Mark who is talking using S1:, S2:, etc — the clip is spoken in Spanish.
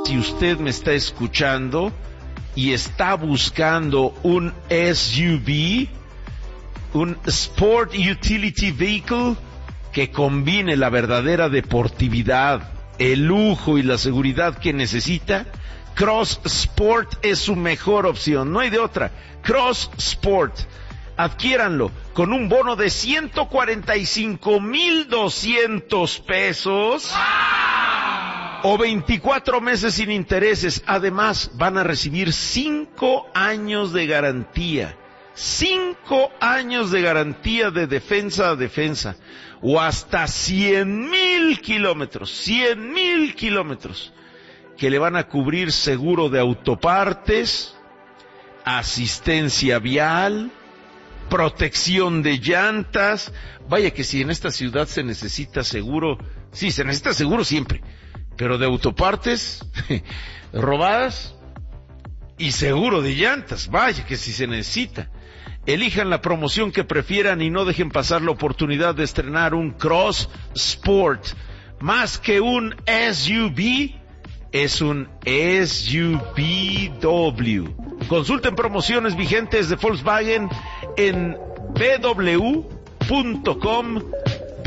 S1: Si usted me está escuchando y está buscando un SUV, un Sport Utility Vehicle que combine la verdadera deportividad, el lujo y la seguridad que necesita, Cross Sport es su mejor opción, no hay de otra. Cross Sport, adquiéranlo con un bono de 145,200 pesos o 24 meses sin intereses. Además, van a recibir 5 años de garantía. 5 años de garantía de defensa a defensa, o hasta 100,000 kilómetros, 100,000 kilómetros, que le van a cubrir seguro de autopartes, asistencia vial, protección de llantas. Vaya que si en esta ciudad se necesita seguro, sí, se necesita seguro siempre, pero de autopartes, robadas y seguro de llantas, vaya que si se necesita. Elijan la promoción que prefieran y no dejen pasar la oportunidad de estrenar un Cross Sport. Más que un SUV, es un SUVW. Consulten promociones vigentes de Volkswagen en www.com.mx.